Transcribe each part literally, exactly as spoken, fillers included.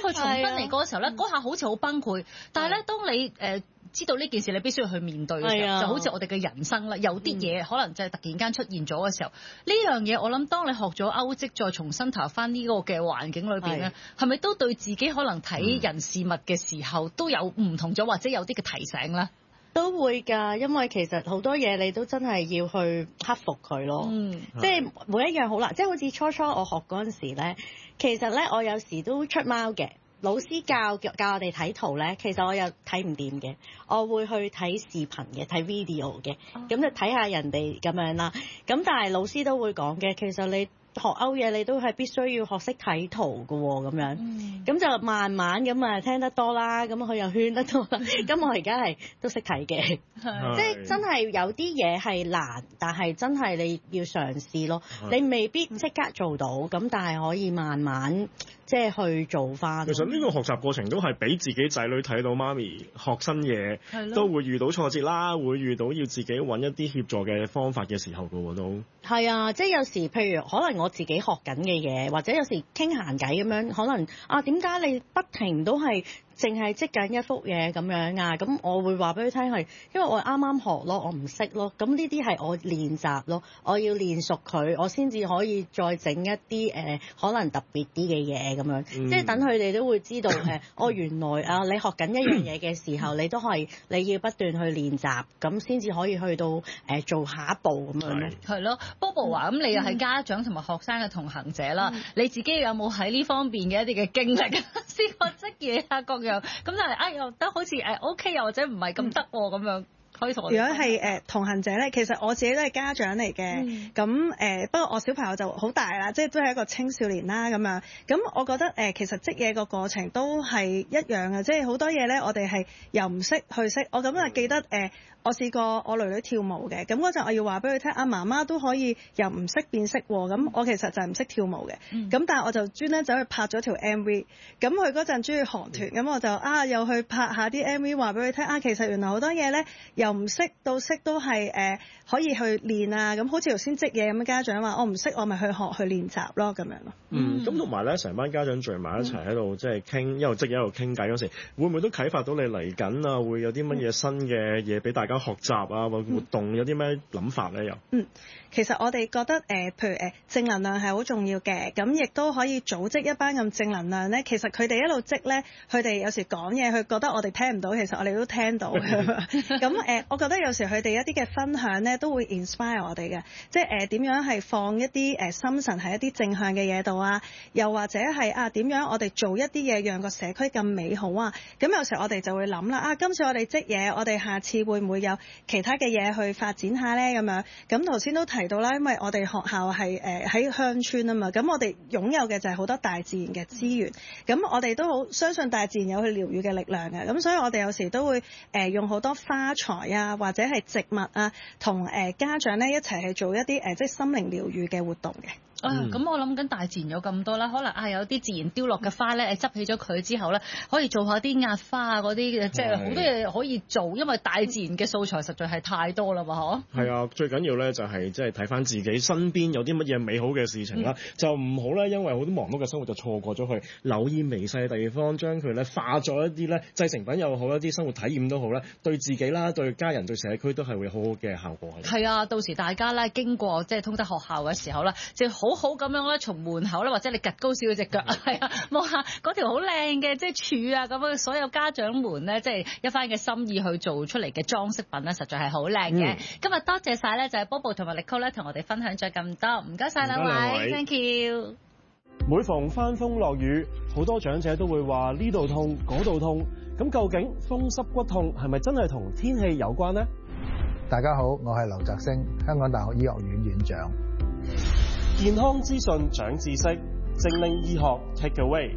佢重新嚟過嘅時候咧，嗰下好似好崩潰。但係咧，當你誒、呃知道呢件事你必須要去面對嘅時候，就好似我哋嘅人生啦，有啲嘢可能就係突然間出現咗嘅時候，呢樣嘢我諗當你學咗歐積再重新投入翻呢個嘅環境裏邊咧，係咪都對自己可能睇人事物嘅時候都有唔同咗，或者有啲嘅提醒咧？ 都會㗎，因為其實好多嘢你都真係要去克服佢咯。嗯，即係每一樣好難，即係好似初初我學嗰陣時咧，其實咧我有時都出貓嘅。老師教教我哋睇圖咧，其實我又睇唔掂嘅，我會去睇視頻嘅，睇 video 嘅，咁就睇下人哋咁樣啦。咁但係老師都會講嘅，其實你學歐嘢你都係必須要學識睇圖嘅喎，咁樣，咁、嗯、就慢慢咁啊聽得多啦，咁佢又圈得多啦，咁我而家係都識睇嘅，即係真係有啲嘢係難，但係真係你要嘗試咯，你未必即刻做到，咁但係可以慢慢。即係去做翻。 其實呢個學習過程都係俾自己仔女睇到媽咪學新嘢，都會遇到挫折啦，會遇到要自己揾一啲協助嘅方法嘅時候嘅喎都。係啊，即係有時譬如可能我自己學緊嘅嘢，或者有時傾閒偈咁樣，可能啊點解你不停都係淨係織緊一幅嘢咁樣啊？咁我會話俾佢聽係，因為我啱啱學咯，我唔識咯。咁呢啲係我練習咯，我要練熟佢，我先至可以再整一啲誒、呃、可能特別啲嘅嘢咁樣。嗯、即係等佢哋都會知道誒，我、呃、原來啊，你學緊一樣嘢嘅時候，你都係你要不斷去練習，咁先至可以去到誒、呃、做下一步咁樣咯。 係咯，Bobo 話咁，你又係家長同埋學生嘅同行者啦，嗯、你自己有冇喺呢方面嘅一啲嘅經歷？試過織嘢啊各樣，咁但係啊又得好似誒 OK 又或者唔係咁得喎咁樣。如果係誒、呃、同行者咧，其實我自己都係家長嚟嘅，咁誒、嗯呃、不過我小朋友就好大啦，即係都係一個青少年啦咁樣。咁我覺得誒、呃、其實織嘢個過程都係一樣嘅，即係好多嘢咧，我哋係由唔識去識。我咁啊記得誒、呃，我試過我女女跳舞嘅，咁嗰陣我要話俾佢聽，啊媽媽都可以由唔識變識喎。咁我其實就係唔識跳舞嘅，咁、嗯、但係我就專登走去拍咗條 M V。咁佢嗰陣中意韓團，咁我就啊又去拍下啲 M V， 話俾佢聽啊，其實原來好多嘢咧由唔識到識都係誒、呃、可以去練啊，咁好似頭先織嘢咁嘅家長話，我唔識我咪去學去練習咯咁樣咯。 嗯，咁同埋咧，成班家長聚埋一齊喺度即係傾，一路織嘢一路傾偈嗰時，會唔會都啟發到你嚟緊啊？會有啲乜嘢新嘅嘢俾大家學習啊？或活動有啲咩諗法咧？又嗯，其實我哋覺得誒、呃，譬如誒、呃、正能量係好重要嘅，咁亦都可以組織一班咁正能量咧。其實佢哋一路織咧，佢哋有時講嘢，佢覺得我哋聽唔到，其實我哋都聽到。咁誒、呃，我覺得有時佢哋一啲嘅分享咧，都會 inspire 我哋嘅，即係誒點樣係放一啲誒、呃、心神喺一啲正向嘅嘢度啊，又或者係啊點樣我哋做一啲嘢讓個社區咁美好啊。咁有時我哋就會諗啦，啊今次我哋織嘢，我哋下次會唔會有其他嘅嘢去發展下咧？咁樣咁頭先都提到啦，因為我哋學校係誒喺鄉村啊嘛，咁我哋擁有嘅就係好多大自然嘅資源，咁我哋都好相信大自然有去療癒嘅力量嘅，咁所以我哋有時都會誒、呃、用好多花材啊，或者係植物啊，同誒、呃、家長咧一齊去做一啲誒、呃、即係心靈療癒嘅活動嘅。 啊，咁、嗯、我諗緊大自然有咁多啦，可能啊有啲自然凋落嘅花咧，誒執起咗佢之後咧，可以做下啲壓花啊嗰啲嘅，即係好多嘢可以做，因為大自然嘅素材實在係太多啦嘛，嗬。係啊，最緊要咧就係即係睇翻自己身邊有啲乜嘢美好嘅事情啦，嗯、就唔好咧因為好多忙碌嘅生活就錯過咗佢，留意微細嘅地方，將佢咧化作一啲咧製成品又好，一啲生活體驗都好咧，對自己啦、對家人、對社區都係會好好嘅效果。 係啊，到時大家咧經過即係通德學校嘅時候咧，就好。好好咁樣咧，從門口咧，或者你趌高少少隻腳，係啊，望下嗰條好靚嘅即係柱啊，咁樣所有家長們咧，即係一番嘅心意去做出嚟嘅裝飾品咧，實在係好靚嘅。嗯、今日多謝晒咧，就係 Bobo 同埋 Nicole 咧，同我哋分享咗咁多，唔該晒兩位 ，thank you。 每逢翻風落雨，好多長者都會話呢度痛，嗰度痛，咁究竟風濕骨痛係咪真係同天氣有關呢？ 大家好，我係劉澤星，香港大學醫學院院長。 健康資訊長知識，正令醫學 take away。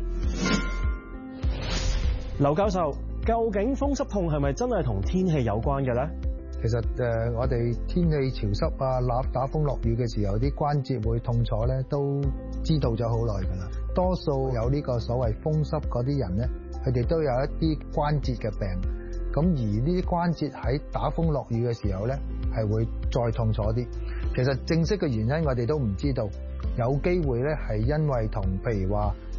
劉教授，究竟風濕痛係咪真係同天氣有關嘅咧？ 其實誒、呃，我哋天氣潮濕啊，打打風落雨嘅時候，啲關節會痛楚咧，都知道咗好耐㗎啦。多數有呢個所謂風濕嗰啲人咧，佢哋都有一啲關節嘅病。咁而呢啲關節喺打風落雨嘅時候咧，係會再痛楚啲。其實正式嘅原因我哋都唔知道，有機會咧係因為同譬如話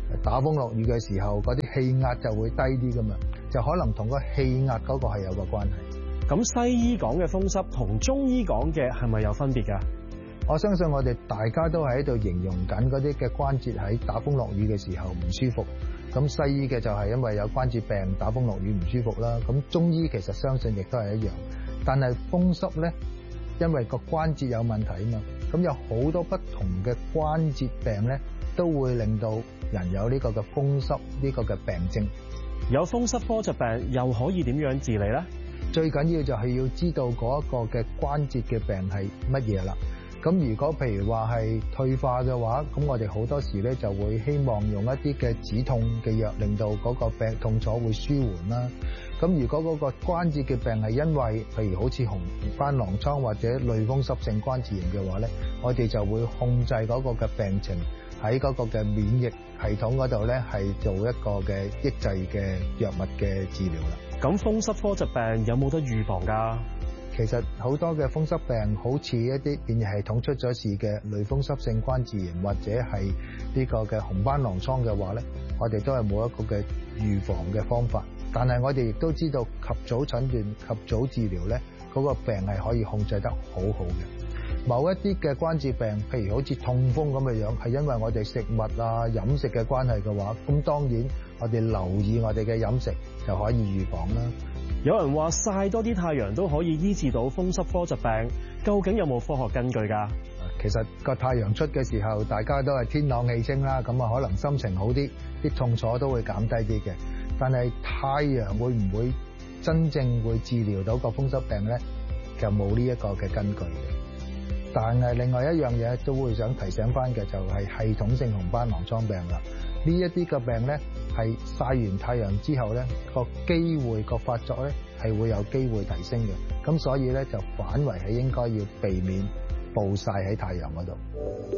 打風落雨嘅時候，嗰啲氣壓就會低啲噶嘛，就可能同個氣壓嗰個係有個關係。 咁西醫講嘅風濕同中醫講嘅係咪有分別㗎？ 我相信我哋大家都喺度形容緊嗰啲嘅關節喺打風落雨嘅時候唔舒服。咁西醫嘅就係因為有關節病打風落雨唔舒服啦。咁中醫其實相信亦都係一樣，但係風濕咧，因為個關節有問題啊嘛，咁有好多不同嘅關節病咧，都會令到人有呢個嘅風濕呢個嘅病症。 有風濕科疾病又可以點樣治理咧？ 最緊要就係要知道嗰一個嘅關節嘅病係乜嘢啦。咁如果譬如話係退化嘅話，咁我哋好多時咧就會希望用一啲嘅止痛嘅藥，令到嗰個病痛楚會舒緩啦。咁如果嗰個關節嘅病係因為譬如好似紅斑狼瘡或者類風濕性關節炎嘅話咧，我哋就會控制嗰個嘅病情，喺嗰個嘅免疫系統嗰度咧係做一個嘅抑制嘅藥物嘅治療啦。 咁風濕科疾病有冇得預防㗎？ 其實好多嘅風濕病，好似一啲免疫系統出咗事嘅類風濕性關節炎或者係呢個嘅紅斑狼瘡嘅話咧，我哋都係冇一個嘅預防嘅方法。但係我哋亦都知道及早診斷、及早治療咧，嗰個病係可以控制得好好嘅。某一啲嘅關節病，譬如好似痛風咁嘅樣，係因為我哋食物啊、飲食嘅關係嘅話，咁當然我哋留意我哋嘅飲食就可以預防啦。 有人話曬多啲太陽都可以醫治到風濕科疾病，究竟有冇科學根據㗎？ 其實個太陽出嘅時候，大家都係天朗氣清啦，咁啊可能心情好啲，啲痛楚都會減低啲嘅。但係太陽會唔會真正會治療到個風濕病咧？就冇呢一個嘅根據嘅。但係另外一樣嘢都會想提醒翻嘅就係系統性紅斑狼瘡病啦。呢一啲嘅病咧係曬完太陽之後咧個機會個發作咧係會有機會提升嘅。咁所以咧就反為係應該要避免暴曬喺太陽嗰度。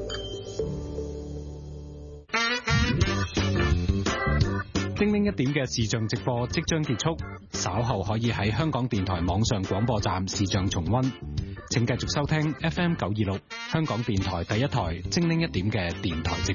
精靈一點嘅視像直播即將結束，稍後可以喺香港電台網上廣播站視像重溫。請繼續收聽 F M 九二六香港電台第一台精靈一點嘅電台直播。